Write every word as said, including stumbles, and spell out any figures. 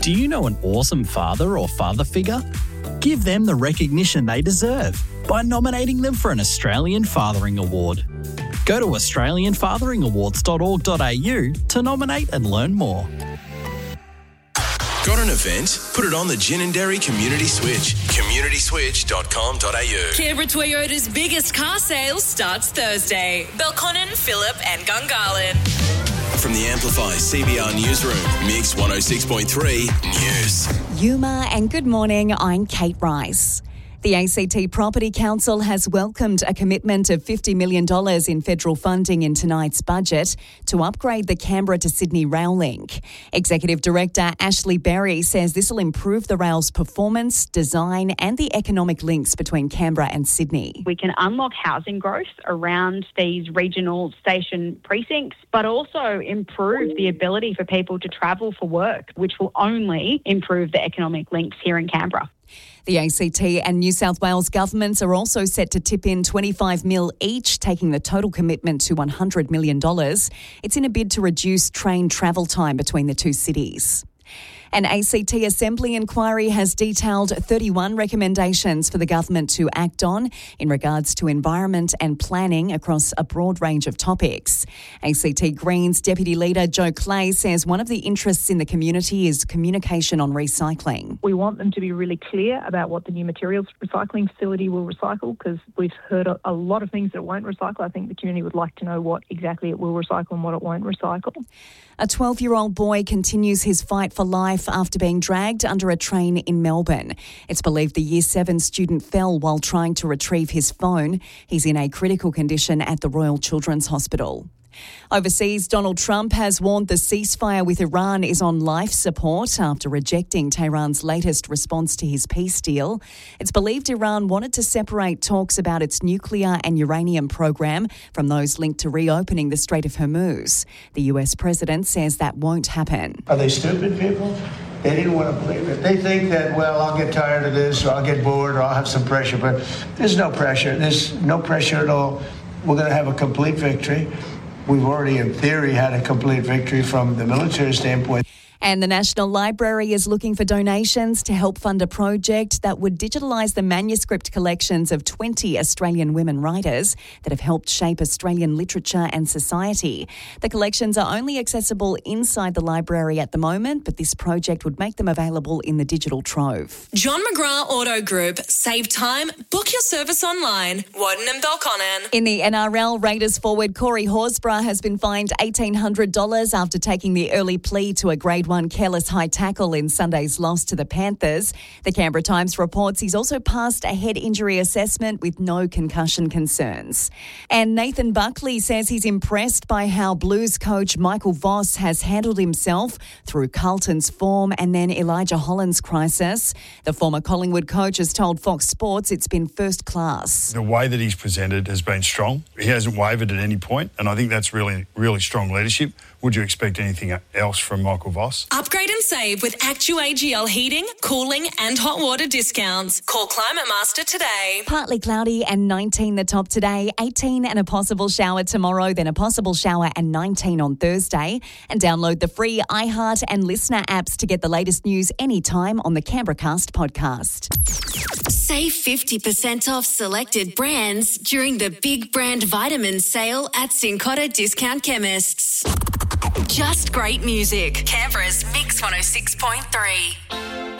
Do you know an awesome father or father figure? Give them the recognition they deserve by nominating them for an Australian Fathering Award. Go to australian fathering awards dot org dot a u to nominate and learn more. Got an event? Put it on the Gin and Dairy Community Switch. community switch dot com dot a u. Canberra Toyota's biggest car sale starts Thursday. Belconnen, Phillip and Gungahlin. From the Amplify C B R Newsroom, Mix one oh six point three News. Yuma, and good morning, I'm Kate Rice. The A C T Property Council has welcomed a commitment of fifty million dollars in federal funding in tonight's budget to upgrade the Canberra to Sydney rail link. Executive Director Ashley Berry says this will improve the rail's performance, design and the economic links between Canberra and Sydney. We can unlock housing growth around these regional station precincts, but also improve the ability for people to travel for work, which will only improve the economic links here in Canberra. The A C T and New South Wales governments are also set to tip in twenty-five mil each, taking the total commitment to one hundred million dollars. It's in a bid to reduce train travel time between the two cities. An A C T Assembly inquiry has detailed thirty-one recommendations for the government to act on in regards to environment and planning across a broad range of topics. A C T Greens Deputy Leader Joe Clay says one of the interests in the community is communication on recycling. We want them to be really clear about what the new materials recycling facility will recycle, because we've heard a, a lot of things that it won't recycle. I think the community would like to know what exactly it will recycle and what it won't recycle. A twelve-year-old boy continues his fight for life after being dragged under a train in Melbourne. It's believed the Year seven student fell while trying to retrieve his phone. He's in a critical condition at the Royal Children's Hospital. Overseas, Donald Trump has warned the ceasefire with Iran is on life support after rejecting Tehran's latest response to his peace deal. It's believed Iran wanted to separate talks about its nuclear and uranium program from those linked to reopening the Strait of Hormuz. The U S president says that won't happen. Are they stupid people? They didn't want to believe it. They think that, well, I'll get tired of this, or I'll get bored, or I'll have some pressure. But there's no pressure. There's no pressure at all. We're going to have a complete victory. We've already, in theory, had a complete victory from the military standpoint. And the National Library is looking for donations to help fund a project that would digitalise the manuscript collections of twenty Australian women writers that have helped shape Australian literature and society. The collections are only accessible inside the library at the moment, but this project would make them available in the digital trove. John McGrath Auto Group. Save time. Book your service online. Warden and Belconnen. In the N R L, Raiders forward Corey Horsburgh has been fined eighteen hundred dollars after taking the early plea to a grade one careless high tackle in Sunday's loss to the Panthers. The Canberra Times reports he's also passed a head injury assessment with no concussion concerns. And Nathan Buckley says he's impressed by how Blues coach Michael Voss has handled himself through Carlton's form and then Elijah Holland's crisis. The former Collingwood coach has told Fox Sports it's been first class. The way that he's presented has been strong. He hasn't wavered at any point, and I think that's really, really strong leadership. Would you expect anything else from Michael Voss? Upgrade and save with Actu A G L heating, cooling and hot water discounts. Call Climate Master today. Partly cloudy and nineteen the top today, eighteen and a possible shower tomorrow, then a possible shower and nineteen on Thursday. And download the free iHeart and Listener apps to get the latest news anytime on the Canberra Cast podcast. Save fifty percent off selected brands during the Big Brand Vitamin Sale at Cincotta Discount Chemists. Just great music. Canberra's Mix one oh six point three.